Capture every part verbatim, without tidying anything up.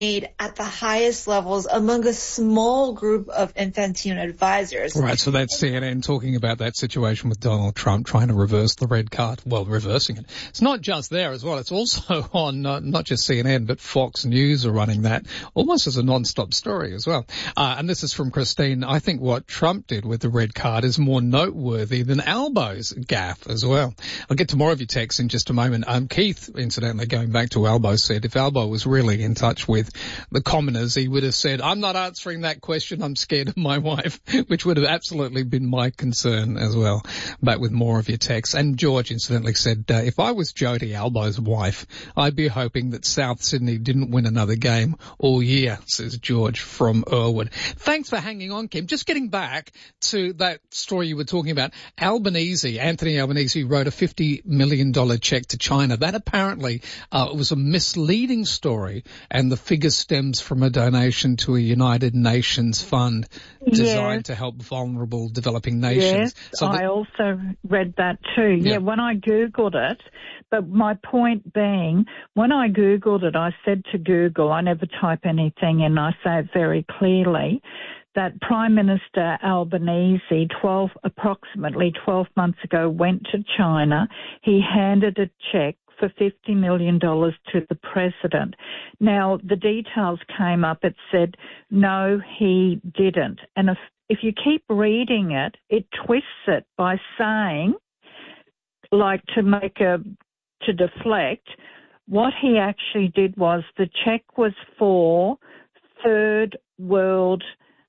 at the highest levels among a small group of Infantino advisors. Right, so that's C N N talking about that situation with Donald Trump trying to reverse the red card. Well, reversing it. It's not just there as well. It's also on uh, not just C N N, but Fox News are running that almost as a non-stop story as well. Uh, and this is from Christine. I think what Trump did with the red card is more noteworthy than Albo's gaffe as well. I'll get to more of your texts in just a moment. Um, Keith, incidentally, going back to Albo, said if Albo was really in touch with the commoners, he would have said, I'm not answering that question, I'm scared of my wife, which would have absolutely been my concern as well. Back with more of your texts. And George incidentally said, uh, if I was Jody Albo's wife, I'd be hoping that South Sydney didn't win another game all year, says George from Earlwood. Thanks for hanging on, Kim. Just getting back to that story you were talking about. Albanese, Anthony Albanese, wrote a fifty million dollars check to China. That apparently uh, was a misleading story, and the figure stems from a donation to a United Nations fund designed yes. to help vulnerable developing nations. Yes, so the- I also read that too. Yeah. Yeah, when I Googled it, but my point being, when I Googled it, I said to Google, I never type anything in, I say it very clearly, that Prime Minister Albanese, twelve, approximately twelve months ago, went to China. He handed a cheque for fifty million dollars to the president. Now, the details came up. It said, no, he didn't. And if, if you keep reading it, it twists it by saying, like to make a, to deflect, what he actually did was the check was for third world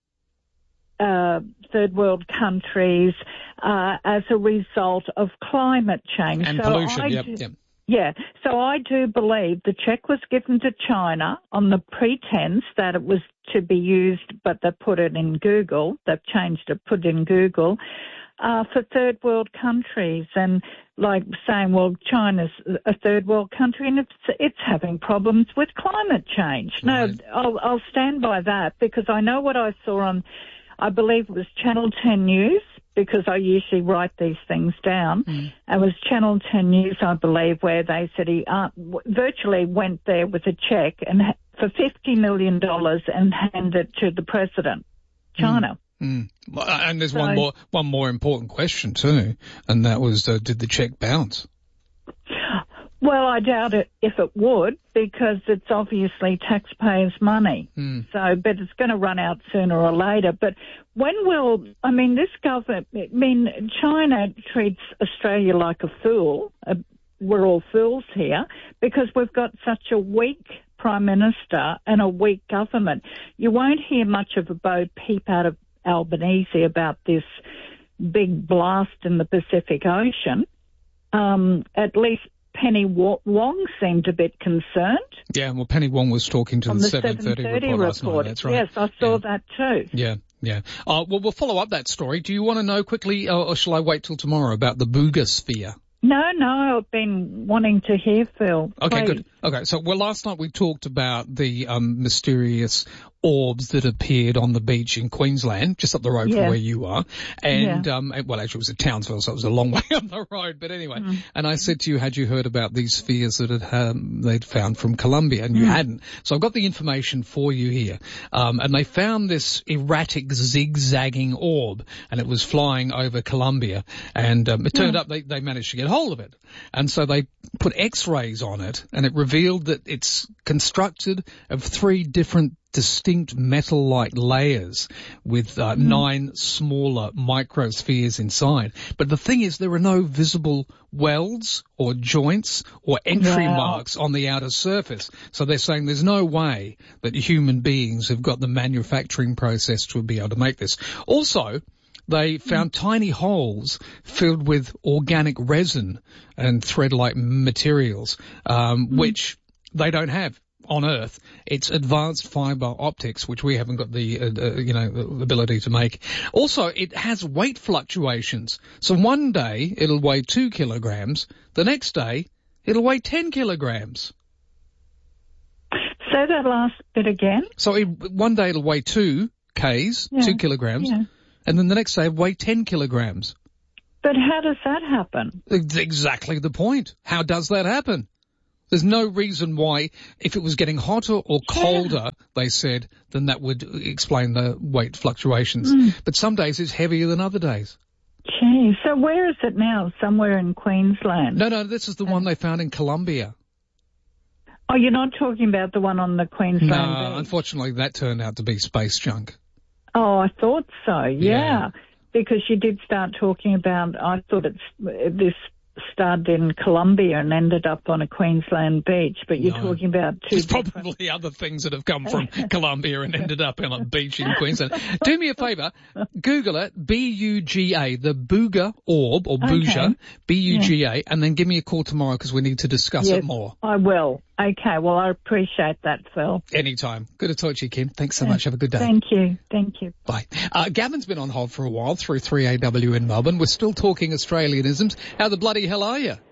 Uh, third world countries uh, as a result of climate change. and so pollution, I yep, do, yep. Yeah, so I do believe the check was given to China on the pretense that it was to be used, but they put it in Google, they've changed it, put it in Google, uh, for third world countries, and like saying, well, China's a third world country and it's, it's having problems with climate change. Right. No, I'll, I'll stand by that because I know what I saw on, I believe it was Channel ten News, because I usually write these things down. Mm. It was Channel ten News, I believe, where they said he uh, w- virtually went there with a check and ha- for fifty million dollars and handed it to the president, China. Mm. Mm. And there's so, one more one more important question too, and that was, uh, did the check bounce? Well, I doubt it if it would, because it's obviously taxpayers' money. Mm. So, but it's going to run out sooner or later. But when will, I mean, this government, I mean, China treats Australia like a fool. Uh, we're all fools here because we've got such a weak Prime Minister and a weak government. You won't hear much of a bo peep out of Albanese about this big blast in the Pacific Ocean. Um, at least Penny Wong seemed a bit concerned. Yeah, well, Penny Wong was talking to on the, the seven thirty report, report last night. That's right. Yes, I saw yeah. that too. Yeah, yeah. Uh, well, we'll follow up that story. Do you want to know quickly, or, or shall I wait till tomorrow about the Booga sphere? No, no, I've been wanting to hear, Phil. Okay, Please. good. Okay, so well, last night we talked about the um, mysterious orbs that appeared on the beach in Queensland, just up the road yeah. from where you are. And, yeah. um, well, actually it was at Townsville, so it was a long way up the road. But anyway, mm. and I said to you, had you heard about these spheres that had, um, they'd found from Colombia? And you mm. hadn't. So I've got the information for you here. Um, and they found this erratic zigzagging orb, and it was flying over Colombia. And um, it turned yeah. up they, they managed to get hold of it. And so they put X-rays on it, and it revealed that it's constructed of three different distinct metal-like layers with uh, mm. nine smaller microspheres inside. But the thing is, there are no visible welds or joints or entry wow. marks on the outer surface. So they're saying there's no way that human beings have got the manufacturing process to be able to make this. Also, they found mm. tiny holes filled with organic resin and thread-like materials, um, mm. which they don't have on Earth. It's advanced fiber optics, which we haven't got the, uh, uh, you know, the ability to make. Also, it has weight fluctuations. So one day it'll weigh two kilograms. The next day it'll weigh ten kilograms. Say that last bit again. So it, one day it'll weigh two Ks, yeah. two kilograms. Yeah. And then the next day it'll weigh ten kilograms. But how does that happen? It's exactly the point. How does that happen? There's no reason why, if it was getting hotter or colder, they said, then that would explain the weight fluctuations. Mm. But some days it's heavier than other days. Gee, so where is it now? Somewhere in Queensland? No, no, this is the one they found in Colombia. Oh, you're not talking about the one on the Queensland No, beach? Unfortunately, that turned out to be space junk. Oh, I thought so, yeah. yeah. Because you did start talking about, I thought it's this started in Colombia and ended up on a Queensland beach, but you're no. talking about two There's different... probably other things that have come from Colombia and ended up on a beach in Queensland. Do me a favour, Google it, B U G A, the Booga Orb, or Booja, okay. B U G A, yeah. and then give me a call tomorrow because we need to discuss yes, it more. I will. Okay, well, I appreciate that, Phil. Anytime. Good to talk to you, Kim. Thanks so much. Have a good day. Thank you. Thank you. Bye. Uh, Gavin's been on hold for a while through three A W in Melbourne. We're still talking Australianisms. How the bloody hell are you? Yeah,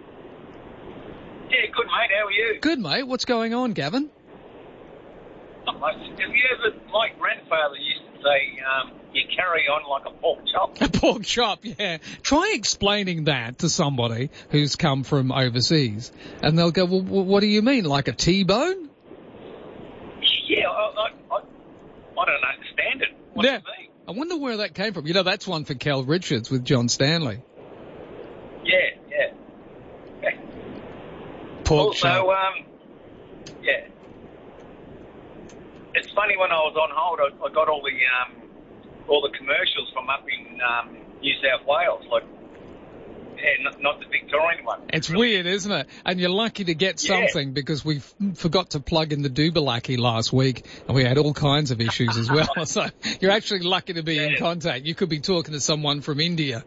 good, mate. How are you? Good, mate. What's going on, Gavin? Not much. Have you ever, my grandfather used to say, um, you carry on like a pork chop? A pork chop, yeah. Try explaining that to somebody who's come from overseas, and they'll go, well, what do you mean, like a T-bone? Yeah, I, I, I, I don't understand it. What yeah. do you mean? I wonder where that came from. You know, that's one for Kel Richards with John Stanley. Yeah, yeah. yeah. Pork also, chop. um, yeah. It's funny, when I was on hold, I, I got all the um, all the commercials from up in um, New South Wales, like, yeah, not, not the Victorian one. It's weird, isn't it? And you're lucky to get something yeah. because we f- forgot to plug in the Doobalaki last week, and we had all kinds of issues as well. So you're actually lucky to be yeah. in contact. You could be talking to someone from India.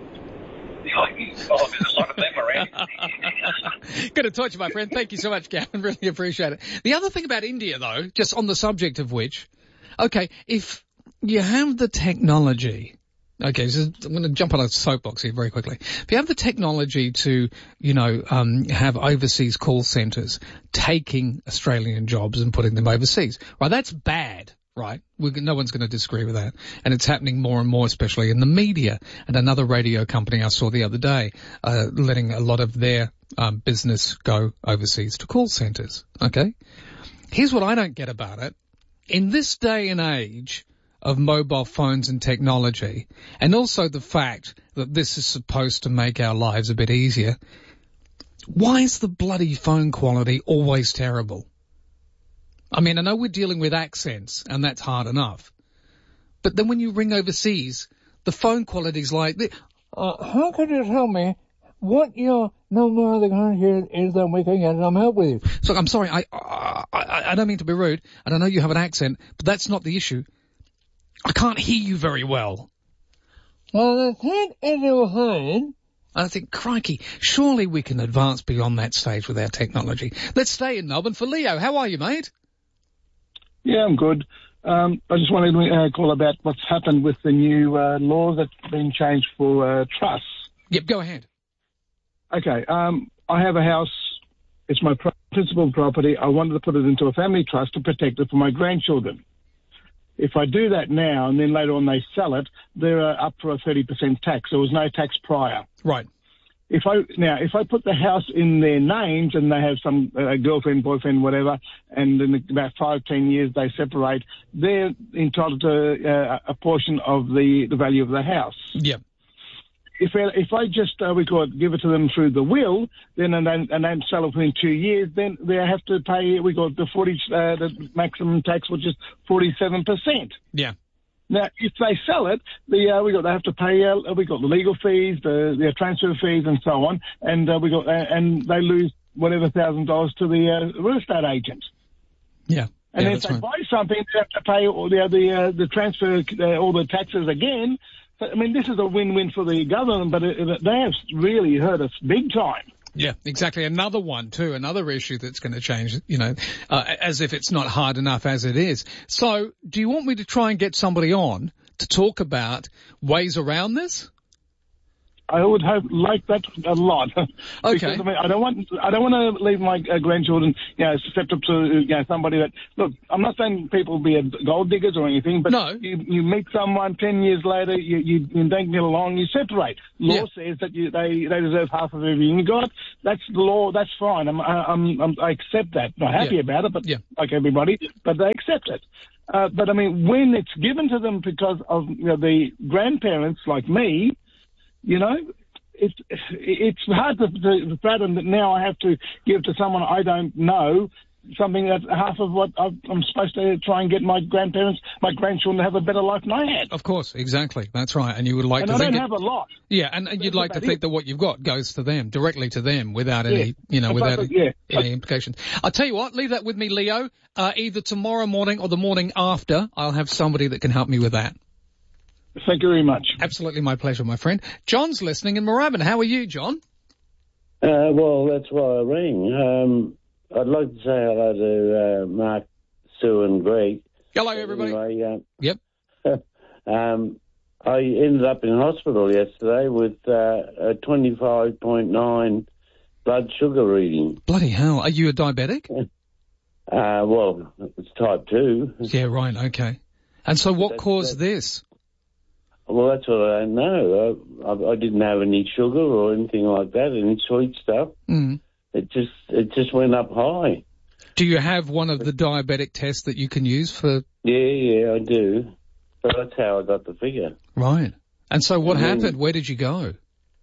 Oh, there's a lot of them around. Good to talk to you, my friend. Thank you so much, Gavin. Really appreciate it. The other thing about India, though, just on the subject of which, okay, if you have the technology, okay, so I'm going to jump on a soapbox here very quickly. If you have the technology to, you know, um, have overseas call centres taking Australian jobs and putting them overseas, right, that's bad. Right. We're, no one's going to disagree with that. And it's happening more and more, especially in the media. And another radio company I saw the other day, uh, letting a lot of their um, business go overseas to call centres. Okay. Here's what I don't get about it. In this day and age of mobile phones and technology, and also the fact that this is supposed to make our lives a bit easier, why is the bloody phone quality always terrible? I mean, I know we're dealing with accents, and that's hard enough. But then when you ring overseas, the phone quality's like this. Uh, how could you tell me what your number of the country is that we can get some help with you? So I'm sorry, I, I, I, I don't mean to be rude, and I know you have an accent, but that's not the issue. I can't hear you very well. Well, the thing is your phone. I think, crikey, surely we can advance beyond that stage with our technology. Let's stay in Melbourne for Leo. How are you, mate? Yeah, I'm good. Um, I just wanted to uh, call about what's happened with the new uh, law that's been changed for uh, trusts. Yep, go ahead. Okay, um, I have a house. It's my principal property. I wanted to put it into a family trust to protect it for my grandchildren. If I do that now and then later on they sell it, they're uh, up for a thirty percent tax. There was no tax prior. Right. If I now, if I put the house in their names and they have some uh, girlfriend, boyfriend, whatever, and in about five, ten years they separate, they're entitled to uh, a portion of the, the value of the house. Yeah. If I, if I just uh, we call it, give it to them through the will, then and then and then sell it within two years, then they have to pay we got the forty uh, the maximum tax, which is forty seven percent. Yeah. Now, if they sell it, the uh, we got they have to pay. Uh, we got the legal fees, the, the transfer fees, and so on, and uh, we got uh, and they lose whatever thousand dollars to the uh, real estate agent. Yeah, and yeah, if they right. buy something, they have to pay all the the uh, the transfer uh, all the taxes again. So, I mean, this is a win-win for the government, but it, it, they have really hurt us big time. Yeah, exactly. Another one too, another issue that's going to change, you know, uh, as if it's not hard enough as it is. So do you want me to try and get somebody on to talk about ways around this? I would hope like that a lot. Okay. Because, I mean, I don't want, I don't want to leave my uh, grandchildren, you know, susceptible to, you know, somebody that, look, I'm not saying people be gold diggers or anything, but no. you, you meet someone ten years later, you, you, you don't get along, you separate. Law yeah. says that you, they, they deserve half of everything you got. That's the law. That's fine. I'm, I'm, I'm I accept that. Not happy yeah. about it, but yeah. like everybody, but they accept it. Uh, but I mean, when it's given to them because of, you know, the grandparents like me, you know, it's it's hard to, to fathom that now I have to give to someone I don't know something that half of what I'm supposed to try and get my grandparents, my grandchildren to have a better life than I had. Of course, exactly. That's right. And you would like and to I think don't it, have a lot. Yeah, and, and you'd like to think it. that what you've got goes to them, directly to them, without any, yeah. you know, without but, yeah. any implications. I'll tell you what, leave that with me, Leo. Uh, either tomorrow morning or the morning after, I'll have somebody that can help me with that. Thank you very much. Absolutely my pleasure, my friend. John's listening in Moorabbin. How are you, John? Uh, well, that's why I rang. Um, I'd like to say hello to uh, Mark, Sue and Greg. Hello, everybody. Anyway, uh, yep. um, I ended up in hospital yesterday with uh, a twenty-five point nine blood sugar reading. Bloody hell. Are you a diabetic? Uh, well, it's type two. Yeah, right, okay. And so what that's, caused that's, this? Well, that's what I don't know. I, I, I didn't have any sugar or anything like that, any sweet stuff. Mm. It just it just went up high. Do you have one of the diabetic tests that you can use for... Yeah, yeah, I do. So that's how I got the figure. Right. And so what and happened? then, Where did you go?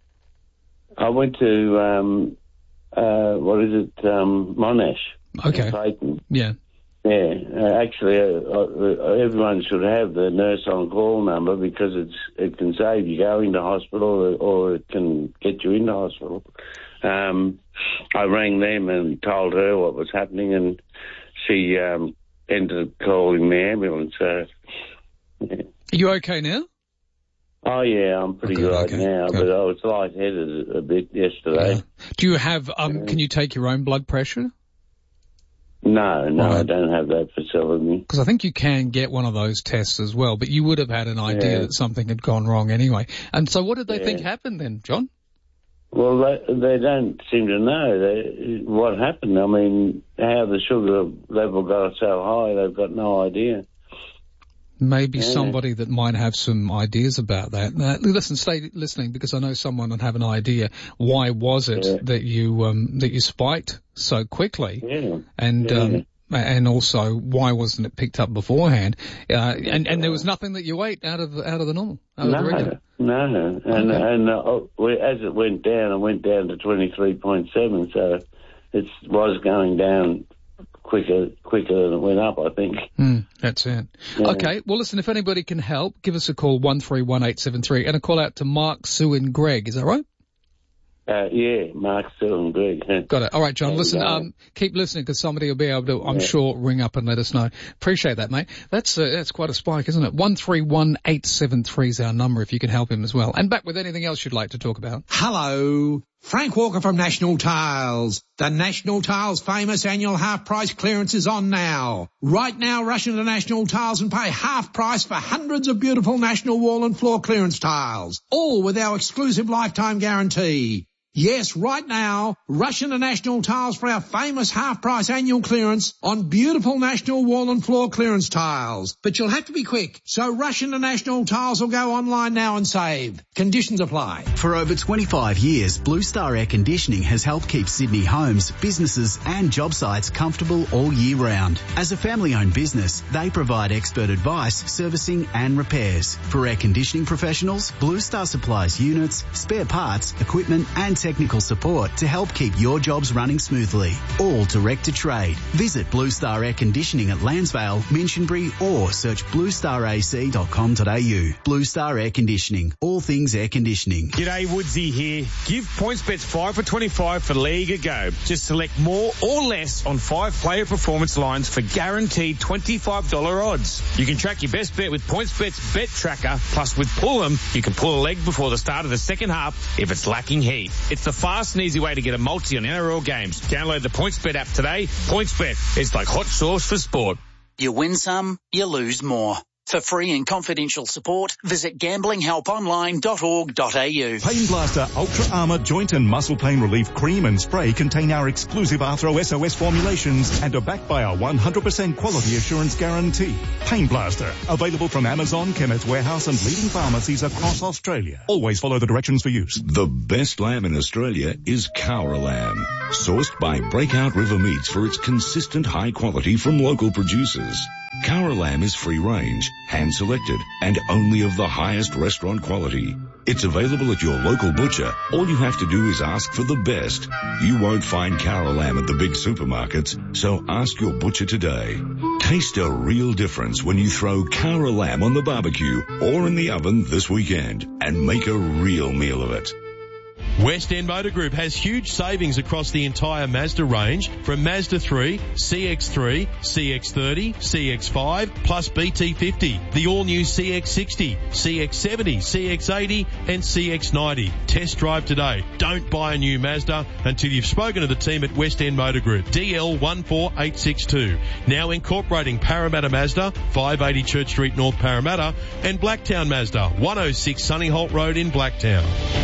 I went to, um, uh, what is it, um, Monash. Okay. In Clayton. Yeah. Yeah. Uh, actually, uh, uh, everyone should have the nurse on call number because it's it can save you going to hospital or, or it can get you into hospital. Um, I rang them and told her what was happening, and she um, ended up calling the ambulance. So, yeah. Are you okay now? Oh, yeah, I'm pretty okay, right okay. now, okay. but I was lightheaded a bit yesterday. Yeah. Do you have, um, yeah. can you take your own blood pressure? No, no, right. I don't have that facility. Because I think you can get one of those tests as well, but you would have had an idea yeah. that something had gone wrong anyway. And so what did they yeah. think happened then, John? Well, they, they don't seem to know they, what happened. I mean, how the sugar level got so high, they've got no idea. Maybe yeah. somebody that might have some ideas about that. Uh, listen, stay listening because I know someone would have an idea. Why was it yeah. that you um, that you spiked so quickly? Yeah. And yeah. um, and also why wasn't it picked up beforehand? Uh, and and there was nothing that you ate out of out of the normal. Out no, of the regular. no. And okay. and uh, as it went down, it went down to twenty-three point seven. So it was going down quicker quicker than it went up, I think. Mm, that's it. Yeah. Okay, well, listen, if anybody can help, give us a call, one three one eight seven three, and a call out to Mark, Sue and Greg. Is that right? Uh, yeah, Mark, Sue and Greg. Got it. All right, John, and, listen, uh, um, keep listening because somebody will be able to, I'm yeah. sure, ring up and let us know. Appreciate that, mate. That's uh, that's quite a spike, isn't it? one three one eight seven three is our number if you can help him as well. And back with anything else you'd like to talk about. Hello. Frank Walker from National Tiles. The National Tiles famous annual half price clearance is on now. Right now, rush into National Tiles and pay half price for hundreds of beautiful National wall and floor clearance tiles, all with our exclusive lifetime guarantee. Yes, right now, rush into National Tiles for our famous half-price annual clearance on beautiful National wall and floor clearance tiles. But you'll have to be quick, so rush into National Tiles or go online now and save. Conditions apply. For over twenty-five years, Blue Star Air Conditioning has helped keep Sydney homes, businesses and job sites comfortable all year round. As a family-owned business, they provide expert advice, servicing and repairs. For air conditioning professionals, Blue Star supplies units, spare parts, equipment and technical support to help keep your jobs running smoothly. All direct to trade. Visit Blue Star Air Conditioning at Lansvale, Minchinbury or search blue star a c dot com dot a u. Blue Star Air Conditioning. All things air conditioning. G'day, Woodsy here. Give PointsBets five for twenty-five for League a go. Just select more or less on five player performance lines for guaranteed twenty-five dollars odds. You can track your best bet with PointsBet's Bet Tracker. Plus with Pull'em, you can pull a leg before the start of the second half if it's lacking heat. It's the fast and easy way to get a multi on N R L games. Download the PointsBet app today. PointsBet, it's like hot sauce for sport. You win some, you lose more. For free and confidential support, visit gambling help online dot org dot a u. Pain Blaster Ultra Armour Joint and Muscle Pain Relief Cream and Spray contain our exclusive Arthro S O S formulations and are backed by our one hundred percent quality assurance guarantee. Pain Blaster, available from Amazon, Chemist Warehouse and leading pharmacies across Australia. Always follow the directions for use. The best lamb in Australia is Cowra Lamb, sourced by Breakout River Meats for its consistent high quality from local producers. Cowra Lamb is free range, hand selected, and only of the highest restaurant quality. It's available at your local butcher. All you have to do is ask for the best. You won't find Cowra Lamb at the big supermarkets, so ask your butcher today. Taste a real difference when you throw Cowra Lamb on the barbecue or in the oven this weekend and make a real meal of it. West End Motor Group has huge savings across the entire Mazda range, from Mazda three, C X three, C X thirty, C X five, plus B T fifty, the all-new C X sixty, C X seventy, C X eighty and C X ninety. Test drive today. Don't buy a new Mazda until you've spoken to the team at West End Motor Group. D L one four eight six two. Now incorporating Parramatta Mazda, five eighty Church Street, North Parramatta, and Blacktown Mazda, one oh six Sunnyholt Road in Blacktown.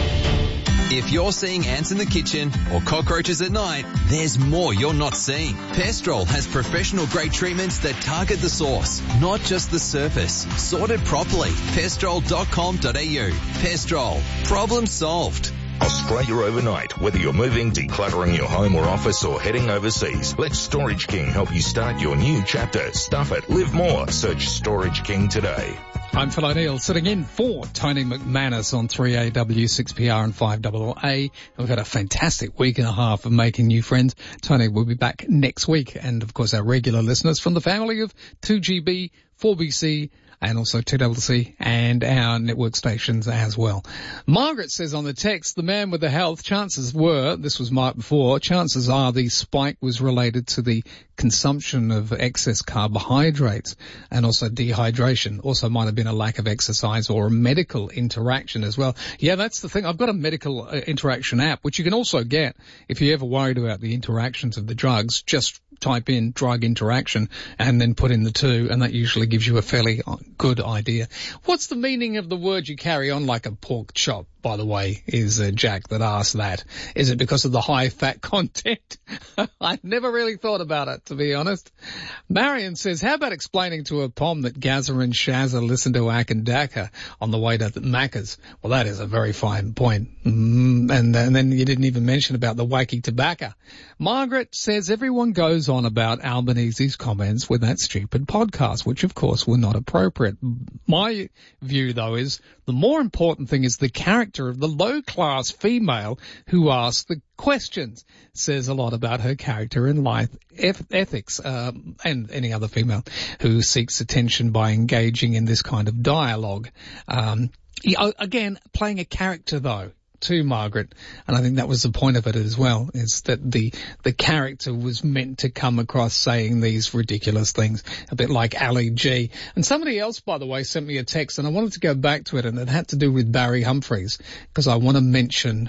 If you're seeing ants in the kitchen or cockroaches at night, there's more you're not seeing. Pestrol has professional grade treatments that target the source, not just the surface. Sorted properly. pestrol dot com dot a u. Pestrol. Problem solved. Australia overnight. Whether you're moving, decluttering your home or office, or heading overseas, let Storage King help you start your new chapter. Stuff it. Live more. Search Storage King today. I'm Phil O'Neill, sitting in for Tony McManus on three A W, six P R and five A A. And we've had a fantastic week and a half of making new friends. Tony will be back next week. And, of course, our regular listeners from the family of two G B, four B C, and also two C C and our network stations as well. Margaret says on the text, the man with the health, chances were, this was marked before, chances are the spike was related to the consumption of excess carbohydrates and also dehydration. Also might have been a lack of exercise or a medical interaction as well. Yeah, that's the thing. I've got a medical uh, interaction app, which you can also get if you're ever worried about the interactions of the drugs. Just type in drug interaction and then put in the two, and that usually gives you a fairly good idea. What's the meaning of the word you carry on like a pork chop, by the way, is uh, Jack that asked that. Is it because of the high fat content? I've never really thought about it, to be honest. Marion says, how about explaining to a Pom that Gazza and Shazza listen to Ak and Daka on the way to the Macca's? Well, that is a very fine point. Mm, and, and then you didn't even mention about the wacky tobacco. Margaret says everyone goes on about Albanese's comments with that stupid podcast, which of course were not appropriate. My view, though, is the more important thing is the character of the low-class female who asked the questions. Says a lot about her character and life ethics, um, and any other female who seeks attention by engaging in this kind of dialogue. Um, again, playing a character, though, to Margaret, and I think that was the point of it as well, is that the the character was meant to come across saying these ridiculous things, a bit like Ali G. And somebody else, by the way, sent me a text, and I wanted to go back to it, and it had to do with Barry Humphries, because I want to mention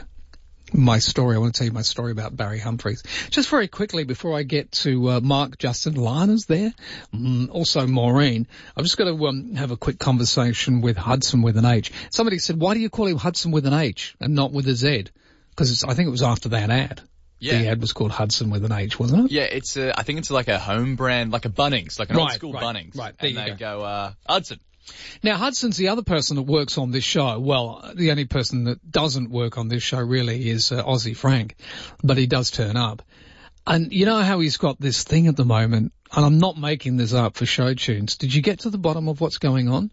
my story. I want to tell you my story about Barry Humphries. Just very quickly before I get to uh, Mark, Justin, Lana's there, um, also Maureen. I'm just going to um, have a quick conversation with Hudson with an H. Somebody said, why do you call him Hudson with an H and not with a Z? Because I think it was after that ad. Yeah. The ad was called Hudson with an H, wasn't it? Yeah, it's a, I think it's like a home brand, like a Bunnings, like an right, old school right, Bunnings. Right, there and you they go. go, uh, Hudson. Now, Hudson's the other person that works on this show. Well, the only person that doesn't work on this show really is uh, Aussie Frank, but he does turn up. And you know how he's got this thing at the moment, and I'm not making this up for show tunes. Did you get to the bottom of what's going on?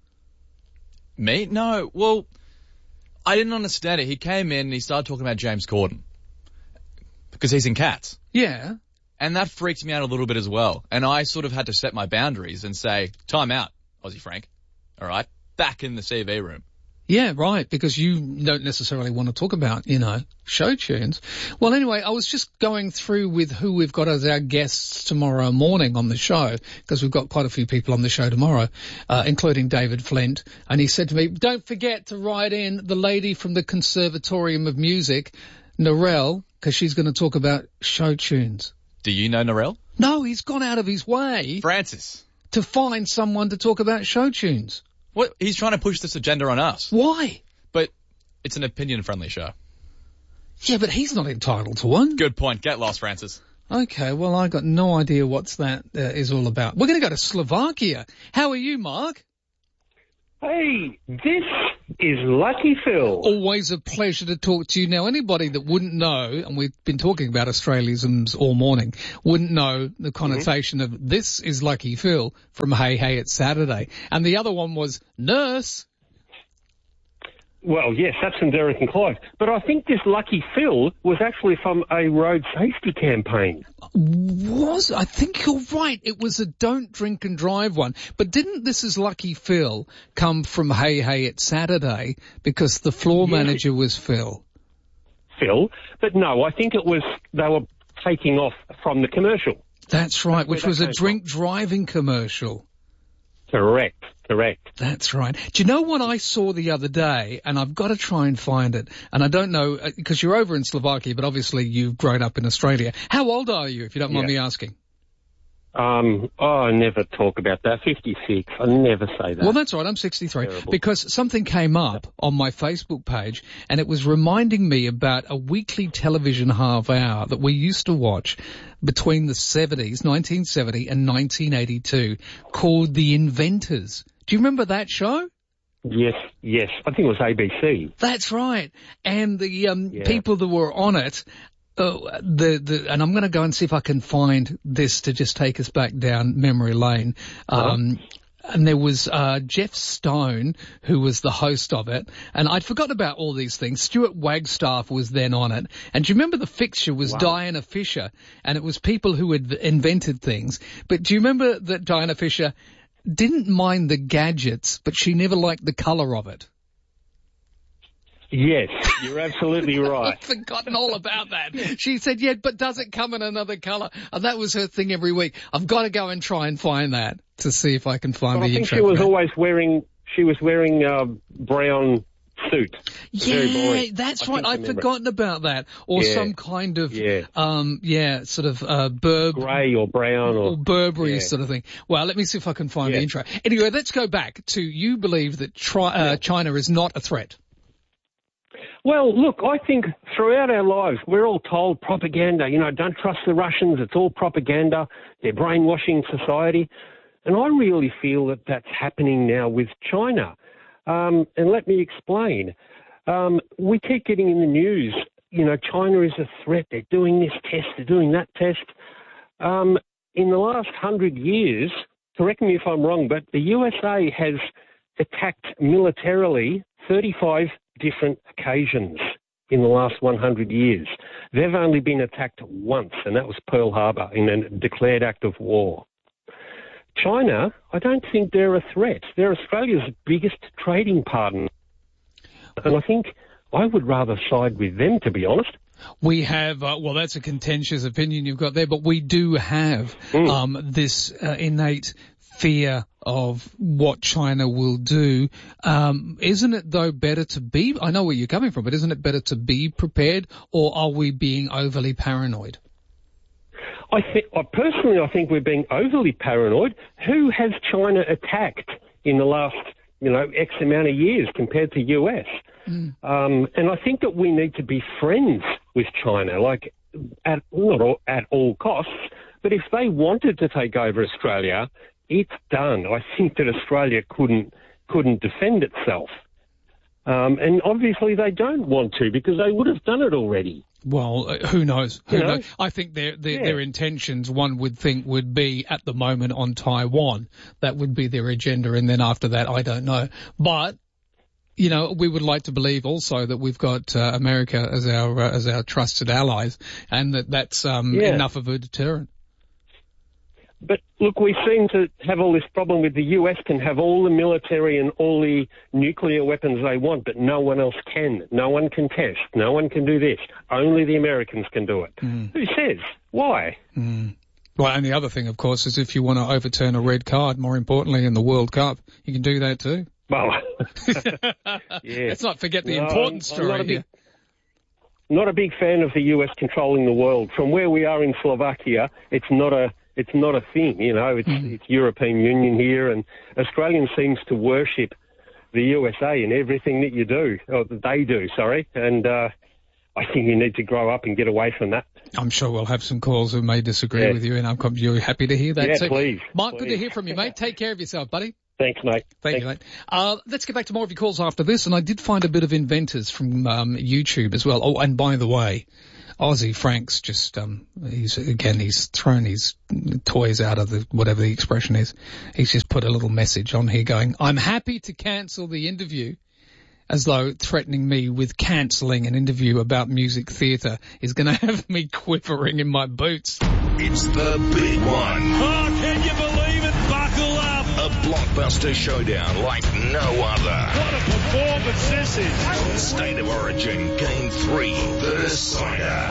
Me? No. Well, I didn't understand it. He came in and he started talking about James Corden because he's in Cats. Yeah. And that freaked me out a little bit as well. And I sort of had to set my boundaries and say, time out, Aussie Frank. All right? Back in the C V room. Yeah, right, because you don't necessarily want to talk about, you know, show tunes. Well, anyway, I was just going through with who we've got as our guests tomorrow morning on the show, because we've got quite a few people on the show tomorrow, uh, including David Flint. And he said to me, don't forget to write in the lady from the Conservatorium of Music, Narelle, because she's going to talk about show tunes. Do you know Narelle? No, he's gone out of his way. Francis. to find someone to talk about show tunes. What? He's trying to push this agenda on us. Why? But it's an opinion-friendly show. Yeah, but he's not entitled to one. Good point. Get lost, Francis. Okay, well, I got no idea what's that uh, is all about. We're going to go to Slovakia. How are you, Mark? Hey, this is Lucky Phil. Always a pleasure to talk to you. Now, anybody that wouldn't know, and we've been talking about Australianisms all morning, wouldn't know the connotation mm-hmm. of this is Lucky Phil from Hey Hey It's Saturday. And the other one was Nurse. Well, yes, that's from Derek and Clive. But I think this Lucky Phil was actually from a road safety campaign. Was? I think you're right. It was a don't drink and drive one. But didn't This Is Lucky Phil come from Hey Hey It's Saturday because the floor yeah. manager was Phil? Phil? But no, I think it was, they were taking off from the commercial. That's right, That's which was a drink from. driving commercial. Correct, correct. That's right. Do you know what I saw the other day? And I've got to try and find it. And I don't know, because you're over in Slovakia, but obviously you've grown up in Australia. How old are you, if you don't mind yeah. me asking? Um, oh, I never talk about that. fifty-six. I never say that. Well, that's all right. I'm sixty-three. Terrible. Because something came up on my Facebook page, and it was reminding me about a weekly television half hour that we used to watch between the seventies, nineteen seventy and nineteen eighty-two, called The Inventors. Do you remember that show? Yes, yes. I think it was A B C. That's right. And the um, yeah. people that were on it, uh, the the, and I'm going to go and see if I can find this to just take us back down memory lane. Um, uh-huh. And there was uh Jeff Stone, who was the host of it. And I'd forgotten about all these things. Stuart Wagstaff was then on it. And do you remember the fixture was wow. Diana Fisher? And it was people who had invented things. But do you remember that Diana Fisher didn't mind the gadgets, but she never liked the colour of it? Yes, you're absolutely right. I've forgotten all about that. She said, yeah, but does it come in another colour? And that was her thing every week. I've got to go and try and find that to see if I can find well, the I intro. think she was always wearing, she was wearing a brown suit. Yeah, that's right. I'd forgotten about that. Or yeah. some kind of, yeah, um, yeah sort of uh, Burb... grey or brown or... or Burberry yeah. sort of thing. Well, let me see if I can find yeah. the intro. Anyway, let's go back to you believe that tri- uh, China is not a threat. Well, look, I think throughout our lives, we're all told propaganda, you know, don't trust the Russians, it's all propaganda, they're brainwashing society. And I really feel that that's happening now with China. Um, and let me explain. Um, we keep getting in the news, you know, China is a threat, they're doing this test, they're doing that test. Um, in the last hundred years, correct me if I'm wrong, but the U S A has attacked militarily thirty-five different occasions in the last one hundred years. They've only been attacked once, and that was Pearl Harbor in a declared act of war. China, I don't think they're a threat. They're Australia's biggest trading partner. And I think I would rather side with them, to be honest. We have, uh, well, that's a contentious opinion you've got there, but we do have mm. um, this uh, innate fear of what China will do. Um, isn't it, though, better to be, I know where you're coming from, but isn't it better to be prepared, or are we being overly paranoid? I think, I personally, I think we're being overly paranoid. Who has China attacked in the last, you know, X amount of years compared to U S? Mm. Um, and I think that we need to be friends with China, like at not all, at all costs. But if they wanted to take over Australia, it's done. I think that Australia couldn't couldn't defend itself. Um, and obviously they don't want to, because they would have done it already. Well, uh, who knows? Who you know? knows? I think their their, yeah. their intentions, one would think, would be at the moment on Taiwan. That would be their agenda, and then after that, I don't know. But you know, we would like to believe also that we've got uh, America as our uh, as our trusted allies, and that that's um, yeah. enough of a deterrent. But look, we seem to have all this problem with the U S can have all the military and all the nuclear weapons they want, but no one else can. No one can test. No one can do this. Only the Americans can do it. Mm. Who says? Why? Mm. Well, and the other thing, of course, is if you want to overturn a red card, more importantly, in the World Cup, you can do that too. Well, yeah. Let's not forget the no, important story I'm not a big, here. Not a big fan of the U S controlling the world. From where we are in Slovakia, it's not a it's not a thing, you know. It's, mm. it's European Union here, and Australian seems to worship the U S A in everything that you do, or that they do, sorry. And uh, I think you need to grow up and get away from that. I'm sure we'll have some calls who may disagree yeah. with you, and I'm you're happy to hear that. Yeah, so, please. Mike, please. good to hear from you, mate. Take care of yourself, buddy. Thanks, mate. Thank Thanks. you, mate. Uh, let's get back to more of your calls after this, and I did find a bit of inventors from um, YouTube as well. Oh, and by the way, Aussie Frank's just, um, he's, again, he's thrown his toys out of the, whatever the expression is. He's just put a little message on here going, I'm happy to cancel the interview, as though threatening me with cancelling an interview about music theatre is going to have me quivering in my boots. It's the big one. Oh, can you believe it? Buckle up. A blockbuster showdown like no other. What a performance this is. State of Origin Game three, the decider.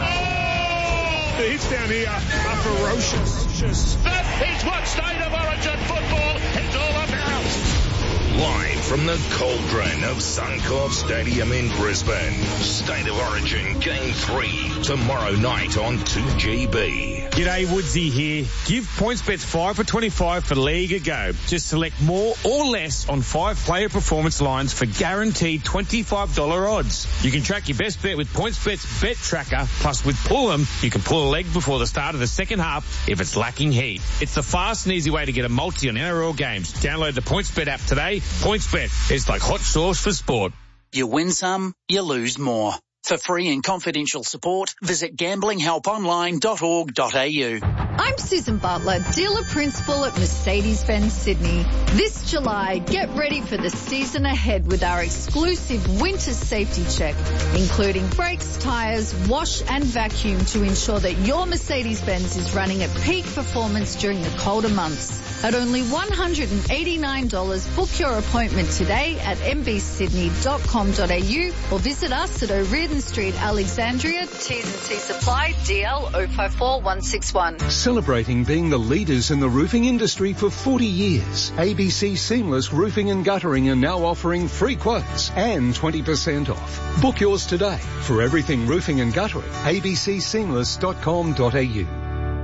Oh! The hits down here are ferocious. That is what State of Origin football is all about. Live from the cauldron of Suncorp Stadium in Brisbane. State of Origin Game three, tomorrow night on two G B. G'day, Woodsy here. Give PointsBet five for twenty-five for League a go. Just select more or less on five player performance lines for guaranteed twenty-five dollars odds. You can track your best bet with PointsBet's Bet Tracker. Plus, with Pull'em, you can pull a leg before the start of the second half if it's lacking heat. It's the fast and easy way to get a multi on N R L games. Download the PointsBet app today. PointsBet, it's like hot sauce for sport. You win some, you lose more. For free and confidential support, visit gambling help online dot org dot a u. I'm Susan Butler, dealer principal at Mercedes-Benz Sydney. This July, get ready for the season ahead with our exclusive winter safety check, including brakes, tyres, wash and vacuum to ensure that your Mercedes-Benz is running at peak performance during the colder months. At only one hundred eighty-nine dollars, book your appointment today at m b sydney dot com dot a u or visit us at O'Riordan Street, Alexandria, T's and C Supply, D L zero five four one six one. Celebrating being the leaders in the roofing industry for forty years, A B C Seamless Roofing and Guttering are now offering free quotes and twenty percent off. Book yours today. For everything roofing and guttering, a b c seamless dot com dot a u.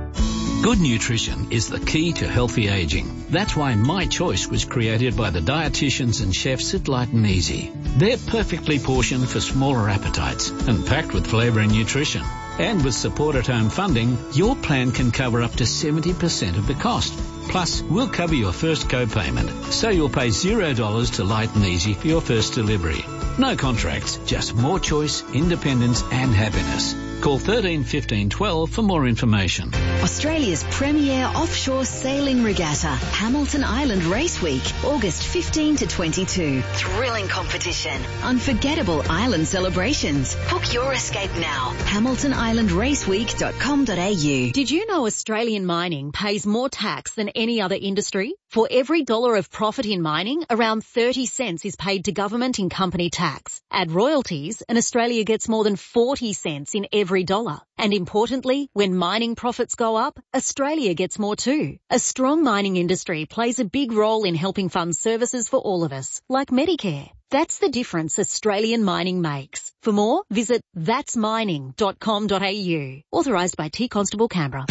Good nutrition is the key to healthy aging. That's why My Choice was created by the dietitians and chefs at Light and Easy. They're perfectly portioned for smaller appetites and packed with flavour and nutrition. And with support at home funding, your plan can cover up to seventy percent of the cost. Plus, we'll cover your first co-payment, so you'll pay zero dollars to Light and Easy for your first delivery. No contracts, just more choice, independence and happiness. Call thirteen fifteen twelve for more information. Australia's premier offshore sailing regatta, Hamilton Island Race Week, August fifteenth to twenty-second. Thrilling competition, unforgettable island celebrations. Book your escape now. hamilton island race week dot com dot a u. Did you know Australian mining pays more tax than any other industry? For every dollar of profit in mining, around thirty cents is paid to government in company tax. Add royalties and Australia gets more than forty cents in every dollar. And importantly, when mining profits go up, Australia gets more too. A strong mining industry plays a big role in helping fund services for all of us, like Medicare. That's the difference Australian mining makes. For more, visit thats mining dot com dot a u. Authorised by T Constable Canberra.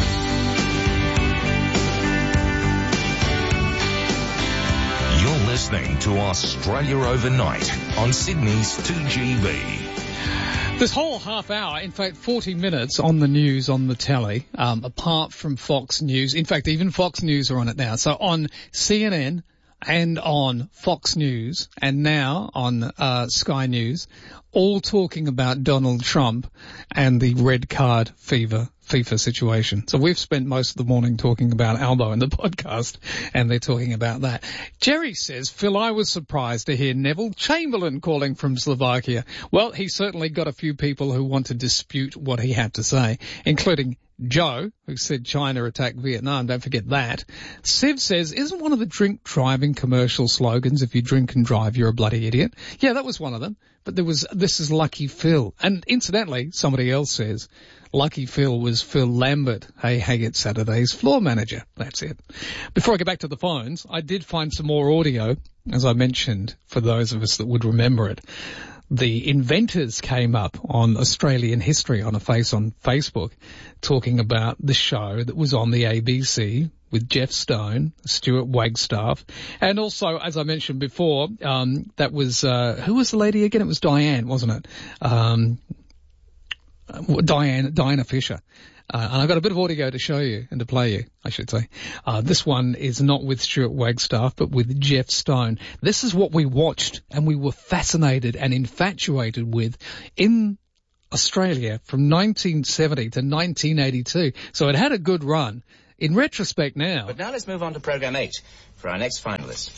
You're listening to Australia Overnight on Sydney's two G B. This whole half hour, in fact, forty minutes on the news on the telly, um, apart from Fox News. In fact, even Fox News are on it now. So on C N N and on Fox News and now on uh, Sky News, all talking about Donald Trump and the red card fever FIFA situation. So we've spent most of the morning talking about Albo in the podcast, and they're talking about that. Jerry says, Phil, I was surprised to hear Neville Chamberlain calling from Slovakia. Well, he certainly got a few people who want to dispute what he had to say, including Joe, who said China attacked Vietnam. Don't forget that. Siv says, isn't one of the drink driving commercial slogans, if you drink and drive, you're a bloody idiot? Yeah, that was one of them. But there was, this is Lucky Phil. And incidentally, somebody else says, Lucky Phil was Phil Lambert, Hey Haggett Saturday's floor manager. That's it. Before I get back to the phones, I did find some more audio, as I mentioned, for those of us that would remember it. the inventors came up on Australian history on a face on Facebook talking about the show that was on the A B C with Jeff Stone, Stuart Wagstaff, and also, as I mentioned before, um, that was, uh, who was the lady again? It was Diane, wasn't it? Um, Diane, Diana Fisher. Uh, and I've got a bit of audio to show you, and to play you, I should say. Uh, this one is not with Stuart Wagstaff, but with Jeff Stone. This is what we watched, and we were fascinated and infatuated with in Australia from nineteen seventy to nineteen eighty-two. So it had a good run. In retrospect now. But now let's move on to program eight for our next finalist.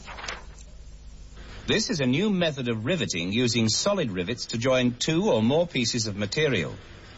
This is a new method of riveting using solid rivets to join two or more pieces of material.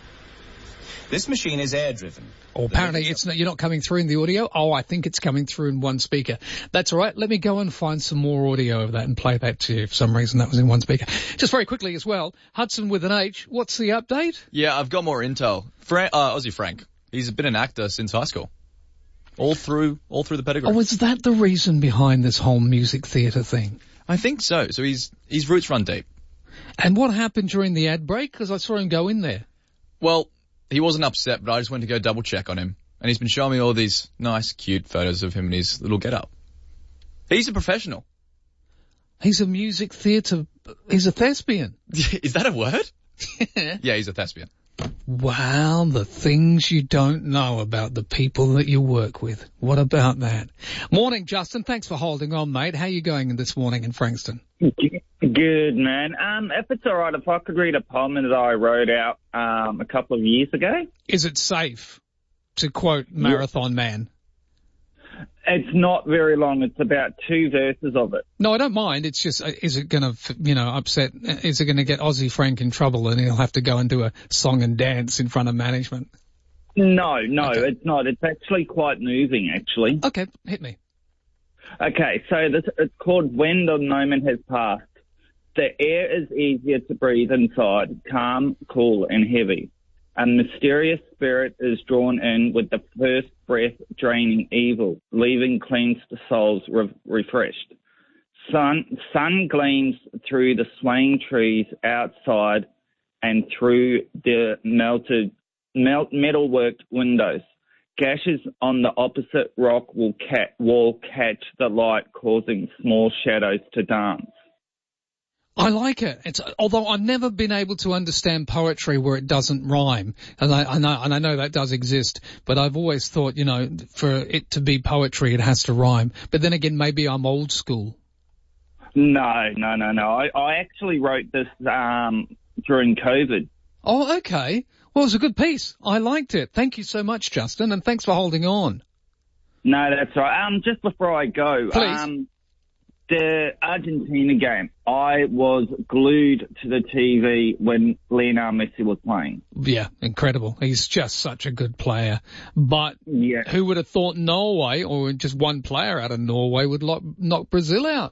This machine is air-driven. Oh, apparently it's not, you're not coming through in the audio. Oh, I think it's coming through in one speaker. That's all right. Let me go and find some more audio of that and play that to you. For some reason, that was in one speaker. Just very quickly as well, Hudson with an H. What's the update? Yeah, I've got more intel. Fra- uh, Aussie Frank. He's been an actor since high school. All through, all through the pedigree. Oh, is that the reason behind this whole music theatre thing? I think so. So he's, his roots run deep. And what happened during the ad break? Because I saw him go in there. Well, he wasn't upset, but I just went to go double check on him. And he's been showing me all these nice, cute photos of him in his little get-up. He's a professional. He's a music theatre, he's a thespian. Is that a word? Yeah, he's a thespian. Wow, the things you don't know about the people that you work with. What about that? Morning, Justin. Thanks for holding on, mate. How are you going this morning in Frankston? Good, man. Um, if it's all right, if I could read a poem that I wrote out um, a couple of years ago. Is it safe, to quote Marathon Man? It's not very long. It's about two verses of it. No, I don't mind. It's just, is it going to, you know, upset, is it going to get Aussie Frank in trouble and he'll have to go and do a song and dance in front of management? No, no, okay. It's not. It's actually quite moving, actually. Okay, hit me. Okay, so this, it's called When the Moment Has Passed. The air is easier to breathe inside, calm, cool, and heavy. A mysterious spirit is drawn in with the first breath draining evil, leaving cleansed souls re- refreshed. Sun, sun gleams through the swaying trees outside and through the melted melt, metalworked windows. Gashes on the opposite rock will cat, wall catch the light, causing small shadows to dance. I like it. It's, although I've never been able to understand poetry where it doesn't rhyme, and I, I know, and I know that does exist. But I've always thought, you know, for it to be poetry, it has to rhyme. But then again, maybe I'm old school. No, no, no, no. I, I actually wrote this um, during COVID. Oh, okay. Well, it was a good piece. I liked it. Thank you so much, Justin, and thanks for holding on. No, that's right. Um, just before I go, Please. um. The Argentina game, I was glued to the T V when Lionel Messi was playing. Yeah, incredible. He's just such a good player. But yeah. Who would have thought Norway, or just one player out of Norway, would lock, knock Brazil out?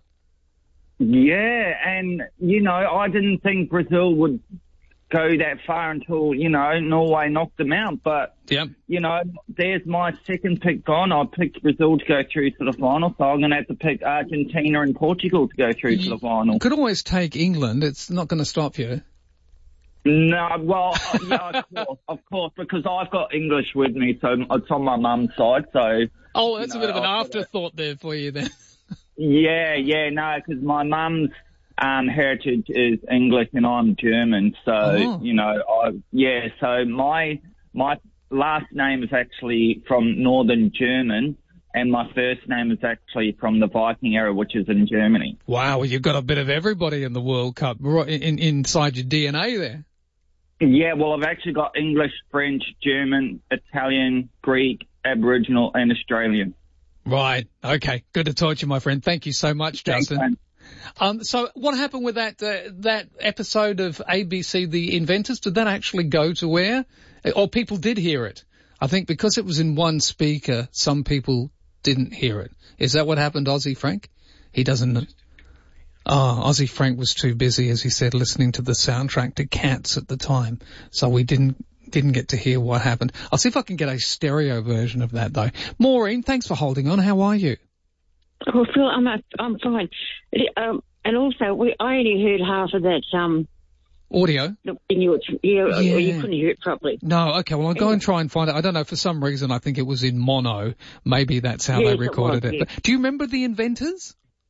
Yeah, and, you know, I didn't think Brazil would go that far until, you know, Norway knocked them out. But, yep. you know, there's my second pick gone. I picked Brazil to go through to the final, so I'm going to have to pick Argentina and Portugal to go through you to the final. You could always take England. It's not going to stop you. No, well, uh, yeah, of course, of course, because I've got English with me, so it's on my mum's side, so... Oh, that's you a know, bit of an I've afterthought there for you then. Yeah, yeah, no, because my mum's um, heritage is English and I'm German, so, oh. you know, I, yeah, so my my last name is actually from Northern German, and my first name is actually from the Viking era, which is in Germany. Wow, well, you've got a bit of everybody in the World Cup in, in, inside your D N A there. Yeah, well, I've actually got English, French, German, Italian, Greek, Aboriginal, and Australian. Right. Okay. Good to talk to you, my friend. Thank you so much, Justin. Thanks, um, so what happened with that, uh, that episode of A B C, The Inventors? Did that actually go to air? Or people did hear it? I think because it was in one speaker, some people didn't hear it. Is that what happened, Aussie Frank? He doesn't. Oh, Aussie Frank was too busy, as he said, listening to the soundtrack to Cats at the time. So we didn't Didn't get to hear what happened. I'll see if I can get a stereo version of that, though. Maureen, thanks for holding on. How are you? Oh, Phil, I'm I'm fine. Um, And also, we, I only heard half of that, um... Audio? The, you, you, yeah. you couldn't hear it properly. No, okay, well, I'll go and try and find it. I don't know, for some reason, I think it was in mono. Maybe that's how yes, they recorded it. Was, it. yes. But do you remember the inventors?